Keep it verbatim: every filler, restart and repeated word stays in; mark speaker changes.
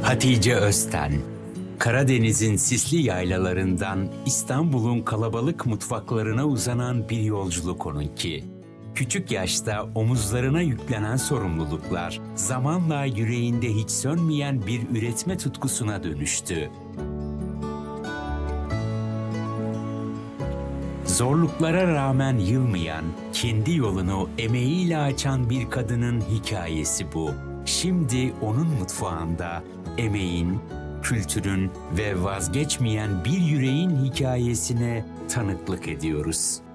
Speaker 1: Hatice Özten, Karadeniz'in sisli yaylalarından İstanbul'un kalabalık mutfaklarına uzanan bir yolculuk onunki. Küçük yaşta omuzlarına yüklenen sorumluluklar, zamanla yüreğinde hiç sönmeyen bir üretme tutkusuna dönüştü. Zorluklara rağmen yılmayan, kendi yolunu emeğiyle açan bir kadının hikayesi bu. Şimdi onun mutfağında emeğin, kültürün ve vazgeçmeyen bir yüreğin hikayesine tanıklık ediyoruz.